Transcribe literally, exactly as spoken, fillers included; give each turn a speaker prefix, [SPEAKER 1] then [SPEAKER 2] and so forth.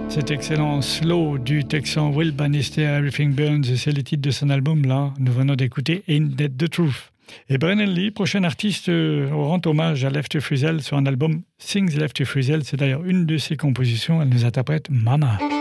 [SPEAKER 1] Cet excellent slow du Texan Will Bannister, Everything Burns, c'est le titre de son album là. Nous venons d'écouter Ain't That the Truth. Et Brennan Lee, prochain artiste, euh, rend hommage à Lefty Frizzell sur un album Things Lefty Frizzell. C'est d'ailleurs une de ses compositions. Elle nous interprète Mama.